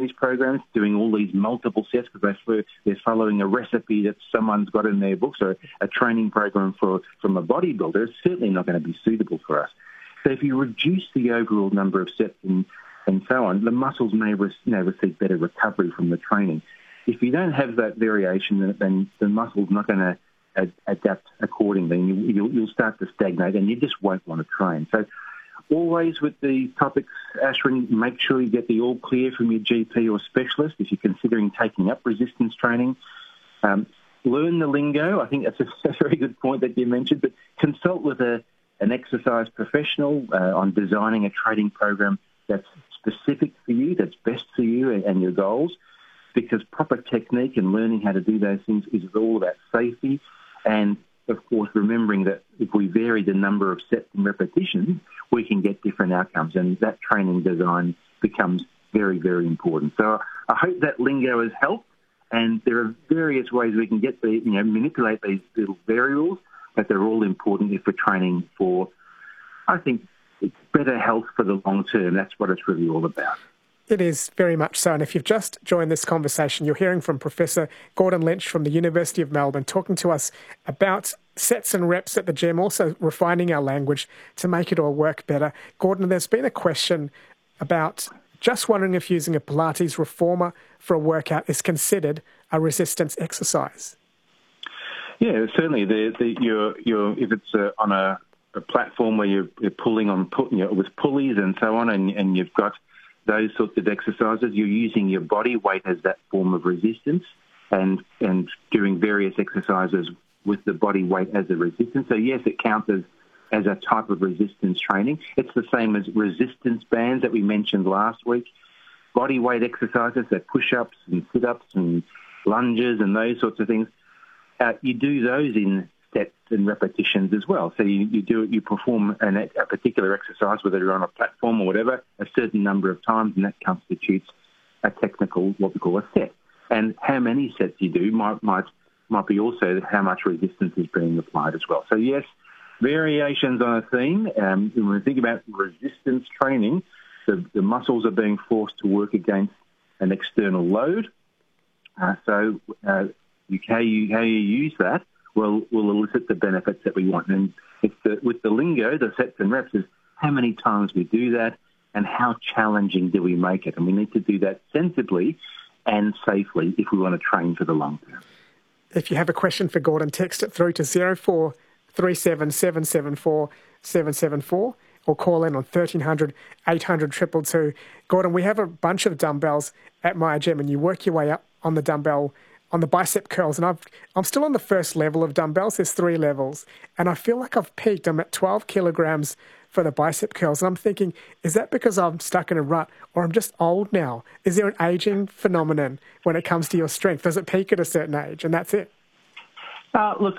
these programs, doing all these multiple sets because they're following a recipe that someone's got in their books, or a training program from a bodybuilder, is certainly not going to be suitable for us. So if you reduce the overall number of sets and so on, the muscles may receive better recovery from the training. If you don't have that variation, then the muscle's not going to adapt accordingly, and you'll start to stagnate, and you just won't want to train. So always with the topics, Ashwin, make sure you get the all clear from your GP or specialist if you're considering taking up resistance training. Learn the lingo. I think that's a very good point that you mentioned, but consult with an exercise professional on designing a training program that's specific for you, that's best for you and your goals, because proper technique and learning how to do those things is all about safety. And, of course, remembering that if we vary the number of sets and repetitions, we can get different outcomes, and that training design becomes very, very important. So I hope that lingo has helped, and there are various ways we can get manipulate these little variables, but they're all important if we're training for, I think, it's better health for the long term. That's what it's really all about. It is very much so. And if you've just joined this conversation, you're hearing from Professor Gordon Lynch from the University of Melbourne talking to us about sets and reps at the gym, also refining our language to make it all work better. Gordon, there's been a question about just wondering if using a Pilates reformer for a workout is considered a resistance exercise. Yeah, certainly. If it's on a platform where you're pulling on with pulleys and so on, and you've got those sorts of exercises, you're using your body weight as that form of resistance and doing various exercises with the body weight as a resistance. So, yes, it counts as a type of resistance training. It's the same as resistance bands that we mentioned last week. Body weight exercises, so push-ups and sit-ups and lunges and those sorts of things. You do those in sets and repetitions as well. So you perform a particular exercise, whether you're on a platform or whatever, a certain number of times, and that constitutes a technical, what we call a set. And how many sets you do might be also how much resistance is being applied as well. So yes, variations on a theme. When we think about resistance training, the muscles are being forced to work against an external load. So how you use that will elicit the benefits that we want. And with the lingo, the sets and reps is how many times we do that and how challenging do we make it. And we need to do that sensibly and safely if we want to train for the long term. If you have a question for Gordon, text it through to 0437 774 774 or call in on 1300 800 222. Gordon, we have a bunch of dumbbells at my gym, and you work your way up on the dumbbell on the bicep curls, and I'm still on the first level of dumbbells. There's 3 levels, and I feel like I've peaked. I'm at 12 kilograms for the bicep curls, and I'm thinking, is that because I'm stuck in a rut, or I'm just old now? Is there an aging phenomenon when it comes to your strength? Does it peak at a certain age, and that's it? Look,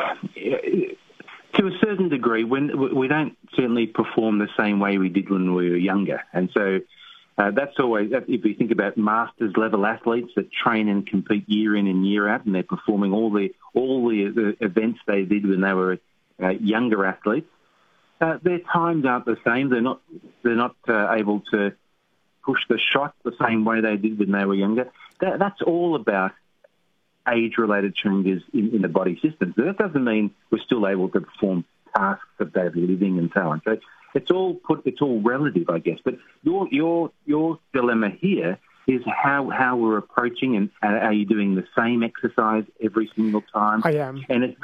to a certain degree, when we don't certainly perform the same way we did when we were younger, and so that's always, if you think about masters level athletes that train and compete year in and year out, and they're performing all the events they did when they were younger athletes, their times aren't the same. They're not able to push the shot the same way they did when they were younger. That's all about age-related changes in the body system. So that doesn't mean we're still able to perform tasks of daily living and so on. So it's all relative, I guess. But your dilemma here is how we're approaching, and are you doing the same exercise every single time? I am. And it's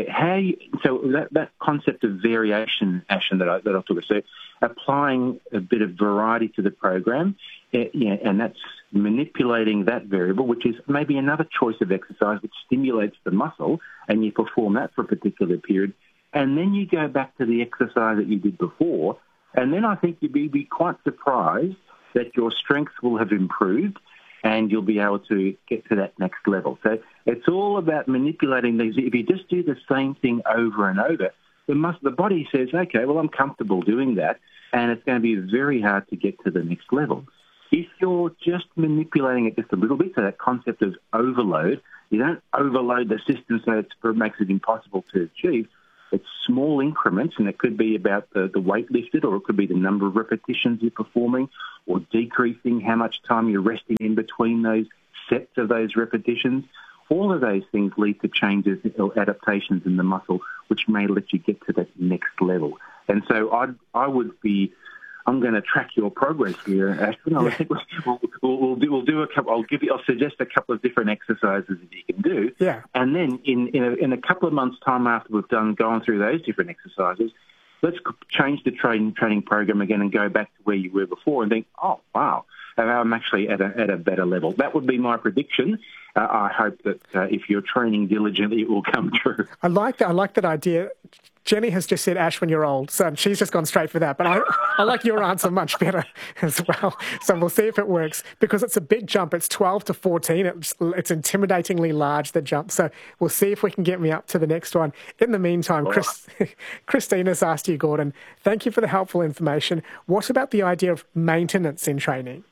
that concept of variation, Ashton, that I'll talk about. So applying a bit of variety to the program, and that's manipulating that variable, which is maybe another choice of exercise which stimulates the muscle, and you perform that for a particular period. And then you go back to the exercise that you did before, and then I think you'd be quite surprised that your strength will have improved and you'll be able to get to that next level. So it's all about manipulating these. If you just do the same thing over and over, the body says, okay, well, I'm comfortable doing that, and it's going to be very hard to get to the next level. If you're just manipulating it just a little bit, so that concept of overload, you don't overload the system so it makes it impossible to achieve. It's small increments, and it could be about the weight lifted, or it could be the number of repetitions you're performing, or decreasing how much time you're resting in between those sets of those repetitions. All of those things lead to changes or adaptations in the muscle, which may let you get to that next level. And so I'm going to track your progress here, Ashwin. I think we'll do a couple. I'll suggest a couple of different exercises that you can do. Yeah. And then in a couple of months' time after we've gone through those different exercises, let's change the training program again and go back to where you were before and think, oh, wow, I'm actually at a better level. That would be my prediction. I hope that if you're training diligently, it will come true. I like that idea. Jenny has just said, Ashwin, you're old. So she's just gone straight for that. But I like your answer much better as well. So we'll see if it works, because it's a big jump. It's 12 to 14. It's intimidatingly large, the jump. So we'll see if we can get me up to the next one. In the meantime, Christina's asked you, Gordon, thank you for the helpful information. What about the idea of maintenance in training?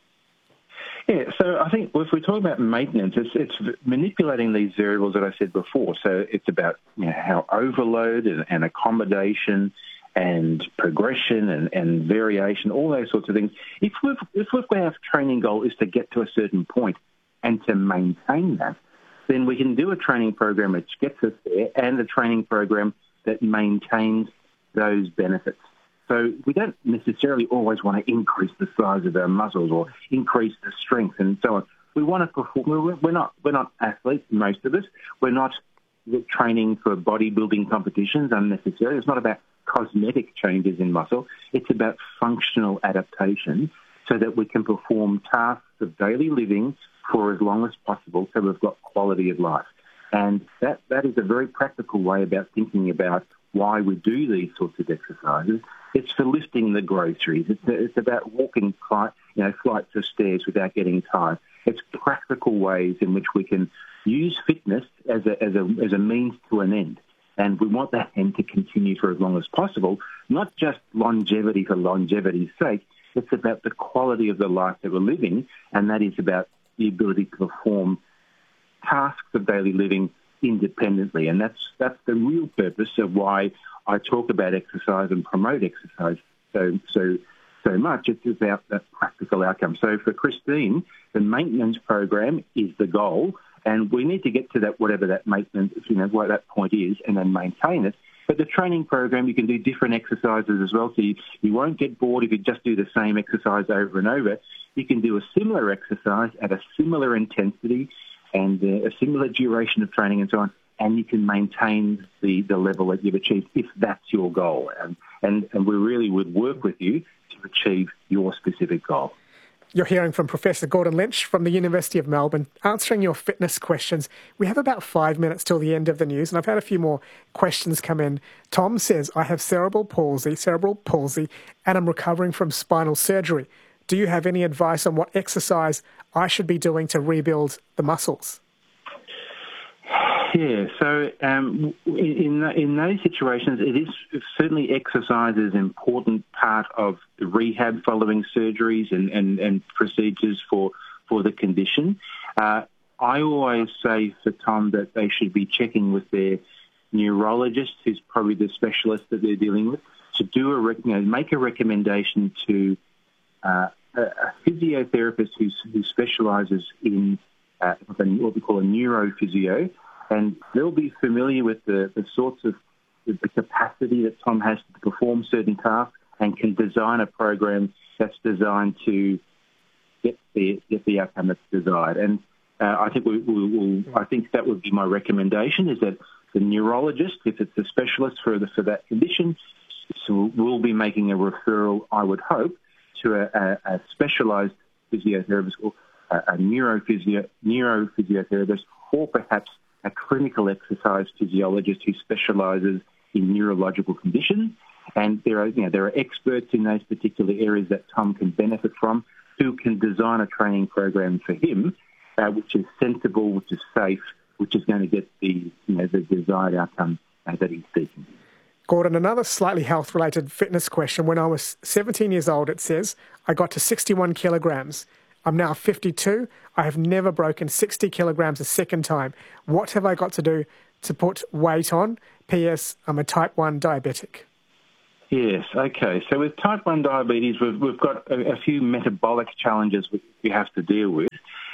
Yeah, so I think if we talk about maintenance, it's manipulating these variables that I said before. So it's about how overload and accommodation and progression and variation, all those sorts of things. If our training goal is to get to a certain point and to maintain that, then we can do a training program which gets us there and a training program that maintains those benefits. So we don't necessarily always want to increase the size of our muscles or increase the strength and so on. We want to perform. We're not athletes, most of us. We're not training for bodybuilding competitions unnecessarily. It's not about cosmetic changes in muscle. It's about functional adaptation so that we can perform tasks of daily living for as long as possible so we've got quality of life. And that is a very practical way about thinking about why we do these sorts of exercises. It's for lifting the groceries. It's about walking flights of stairs without getting tired. It's practical ways in which we can use fitness as a means to an end. And we want that end to continue for as long as possible, not just longevity for longevity's sake. It's about the quality of the life that we're living, and that is about the ability to perform tasks of daily living independently. And that's the real purpose of why I talk about exercise and promote exercise so much. It's about that practical outcome. So for Christine, the maintenance program is the goal, and we need to get to that, whatever that maintenance, what that point is, and then maintain it. But the training program, you can do different exercises as well, so you won't get bored if you just do the same exercise over and over. You can do a similar exercise at a similar intensity and a similar duration of training and so on, and you can maintain the level that you've achieved if that's your goal. And we really would work with you to achieve your specific goal. You're hearing from Professor Gordon Lynch from the University of Melbourne, answering your fitness questions. We have about 5 minutes till the end of the news, and I've had a few more questions come in. Tom says, I have cerebral palsy, and I'm recovering from spinal surgery. Do you have any advice on what exercise I should be doing to rebuild the muscles? Yeah, so in those situations, it is certainly exercise is an important part of the rehab following surgeries and procedures for the condition. I always say for Tom that they should be checking with their neurologist, who's probably the specialist that they're dealing with, to do make a recommendation to a physiotherapist who specialises in what we call a neurophysio. And they'll be familiar with the sorts of the capacity that Tom has to perform certain tasks and can design a program that's designed to get the outcome that's desired. And I think I think that would be my recommendation, is that the neurologist, if it's a specialist for that condition, will be making a referral, I would hope, to a specialised physiotherapist or a neurophysiotherapist, or perhaps a clinical exercise physiologist who specialises in neurological conditions. And there are experts in those particular areas that Tom can benefit from, who can design a training program for him, which is sensible, which is safe, which is going to get the desired outcome that he's seeking. Gordon, another slightly health-related fitness question. When I was 17 years old, it says, I got to 61 kilograms. I'm now 52. I have never broken 60 kilograms a second time. What have I got to do to put weight on? P.S. I'm a type 1 diabetic. Yes, okay. So with type 1 diabetes, we've got a few metabolic challenges we have to deal with.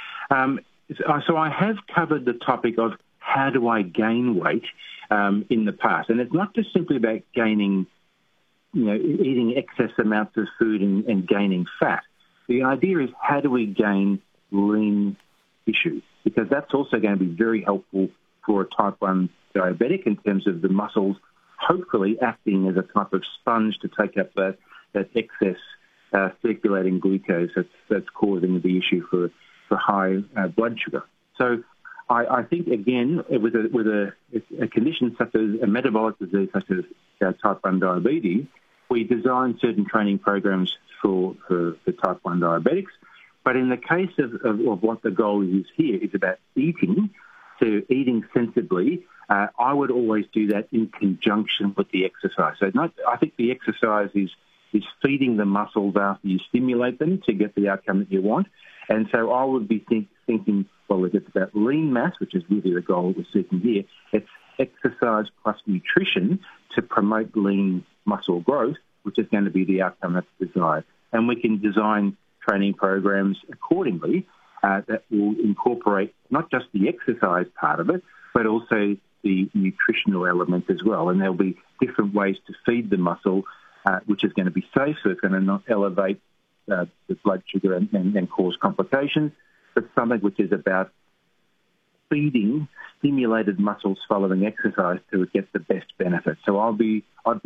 So I have covered the topic of how do I gain weight in the past. And it's not just simply about gaining, eating excess amounts of food and gaining fat. The idea is how do we gain lean tissue? Because that's also going to be very helpful for a type 1 diabetic in terms of the muscles hopefully acting as a type of sponge to take up that excess circulating glucose that's causing the issue for high blood sugar. So I think, again, with a condition such as a metabolic disease such as type 1 diabetes, we design certain training programs for type 1 diabetics. But in the case of what the goal is here, is about eating sensibly. I would always do that in conjunction with the exercise. So I think the exercise is feeding the muscles after you stimulate them to get the outcome that you want. And so I would be thinking, well, if it's about lean mass, which is really the goal we're seeking here, it's exercise plus nutrition to promote lean muscle growth, which is going to be the outcome that's desired. And we can design training programs accordingly that will incorporate not just the exercise part of it, but also the nutritional element as well. And there'll be different ways to feed the muscle, which is going to be safe, so it's going to not elevate the blood sugar and cause complications, but something which is about feeding stimulated muscles following exercise to get the best benefit. So I'd be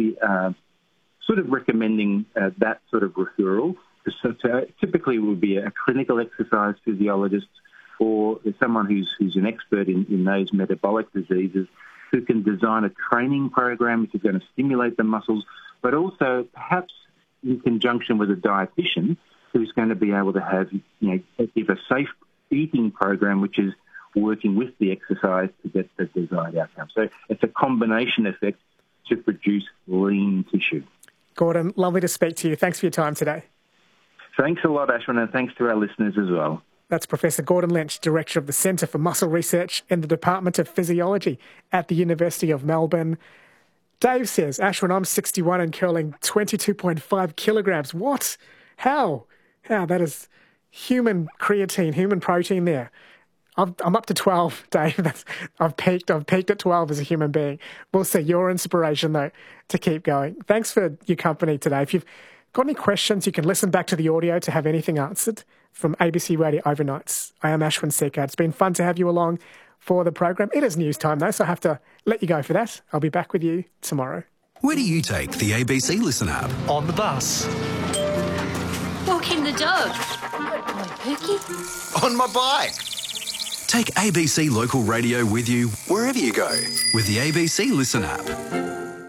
sort of recommending that sort of referral. So typically it would be a clinical exercise physiologist or someone who's an expert in those metabolic diseases who can design a training program which is going to stimulate the muscles, but also perhaps in conjunction with a dietitian who's going to be able to have, give a safe eating program which is working with the exercise to get the desired outcome. So it's a combination effect to produce lean tissue. Gordon, lovely to speak to you. Thanks for your time today. Thanks a lot, Ashwin, and thanks to our listeners as well. That's Professor Gordon Lynch, Director of the Centre for Muscle Research in the Department of Physiology at the University of Melbourne. Dave says, Ashwin, I'm 61 and curling 22.5 kilograms. What? How? That is human creatine, human protein there. I'm up to 12, Dave. I've peaked at 12 as a human being. We'll see. Your inspiration, though, to keep going. Thanks for your company today. If you've got any questions, you can listen back to the audio to have anything answered from ABC Radio Overnights. I am Ashwin Sekhar. It's been fun to have you along for the program. It is news time, though, so I have to let you go for that. I'll be back with you tomorrow. Where do you take the ABC Listen app? On the bus. Walking the dog. Good boy, Pookie. On my bike. Take ABC Local Radio with you wherever you go with the ABC Listen app.